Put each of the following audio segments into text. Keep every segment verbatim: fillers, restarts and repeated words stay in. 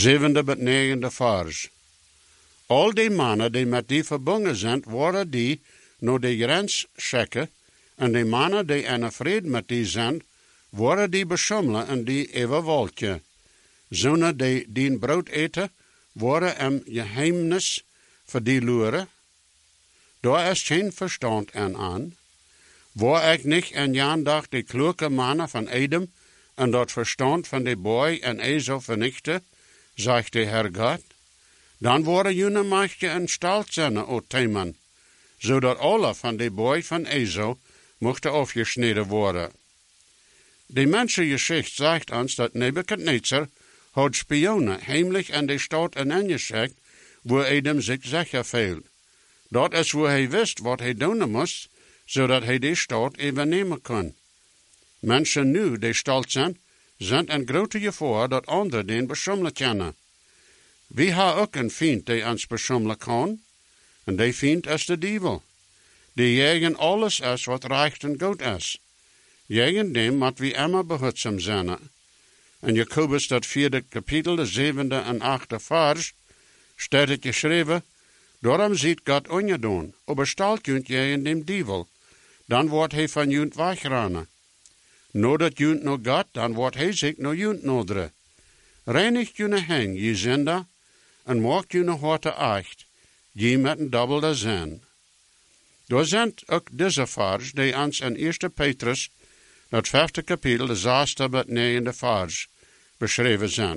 zevende tot negende vers. Al die mannen die met die verbonden zijn, worden die naar de grens schikken, en die mannen die in vrede met die zijn, worden die beschummelen en die even wolkje. Zonen die die brood eten, worden hem geheimnis voor die loeren. Daar is geen verstand aan aan. Waar ik niet en Jan dacht die kloeke mannen van Edom en dat verstand van die boy en Esau vernichten, zegt de Heer God, dan worden jullie machtje en stalt zijn, o Theman, zodat alle van die boy van Esau mochten afgesneden worden. De mensengeschicht zegt ons dat Nebukadnezar had spionen heimlich in de stad ineengeschikt, waar Edom zich zeker veelt. Dat is waar hij wist wat hij doen moest, zodat hij de stad overnemen kon. Mensen nu die stalt zijn, zijn een grote gevaar dat anderen den beschummelen kunnen. We hebben ook een vriend die ons beschummelen kan, en die vriend is de duivel. Die jagen alles is wat recht en goed is. Jagen dem moet we immer behutzaam zijn. In Jacobus dat vierde kapitel, de zevende en achte vers, staat het geschreven, daarom ziet God ongedaan, overstalt junt jagen dem duivel, dan wordt hij van junt wegrennen. Nadat junt naar God, dan wordt hij zich naar junt noderen. Reinigt jullie hang, je zender, en maakt jullie harte echt, je met een dubbelde zin. Daar zijn ook deze vers, die ons in eerste Petrus, dat vijfde kapitel, de zesde tot negende vers, beschreven zijn.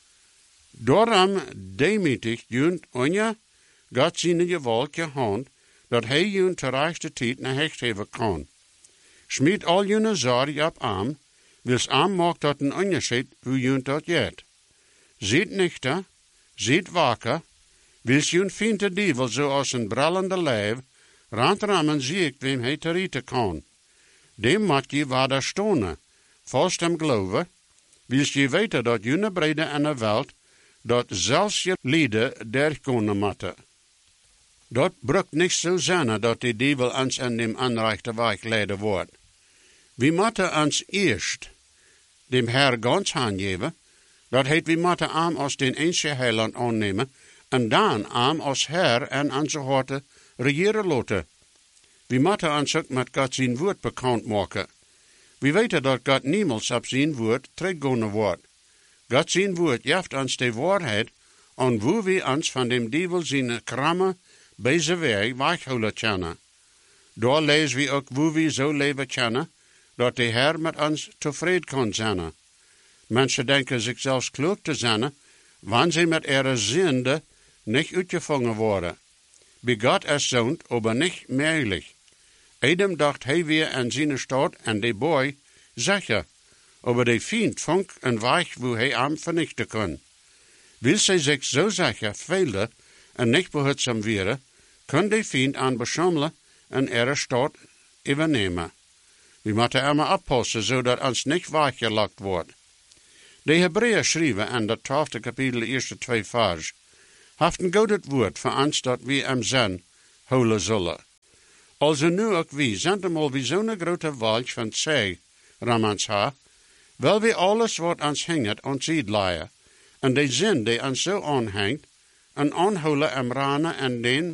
Daarom demütigt junt onja, God zijn gewalt hand, dat hij junt terechte tijd naar hecht hebben kan. Smiet al jullie zorg op aan, wils aan maakt dat een onderscheid hoe junt dat jet. Ziet nichter, ziet wakker, wils junt vindt de duivel zoals een brallende lijf, randrammen zie ik wem hij te rieten kan. Dem moet je waar daar stonen, vast hem geloven, wils je weten dat jullie brede en de welt, dat zelfs je lieden der kunnen moeten. Dat brukt niet zo zijn dat die duivel ons in dem aanrechte weg leiden wordt. We moeten ons eerst dem Herr ganz aangeven, dat heet we moeten aan als den eensche heiland aannemen, en dan aan als Herr en onze harten regeren laten. We moeten ons ook met God zijn woord bekend maken. We weten dat God niemals op zijn woord teruggaan wordt. God zijn woord geeft ons de waarheid, en hoe we ons van dem duivel zijn kramme, deze weg weghouden kunnen. Daar lezen we ook hoe we zo leven kunnen, dat de Heer met ons tevreden kan zijn. Mensen denken zichzelf klug te zijn, wanneer ze met ihre zonde niet uitgevangen worden. Bij God is zond, aber niet mogelijk. Edom dacht hij weer in zijn stad en de boy zeker, aber de vriend vond een weg waar hij hem vernichten kon. Wil zij zich zo zeker veelden en niet behutzaam worden, kan de vriend aan beschummelen en ihre stad overnemen. We moeten immer oppassen, zodat ons niet weggelakt wordt. De Hebreeën schrijven in dat twaalfde kapitel, de eerste twee vers, heeft een goed woord voor ons dat we hem zijn houden zullen. Also nu ook wie, zijn hem al wie zo'n grote walch van zee, ramans ha, wel we alles wat ons hinget ons ziet leien, en de zin die ons zo aanhangt, en aanhouden en ranen en den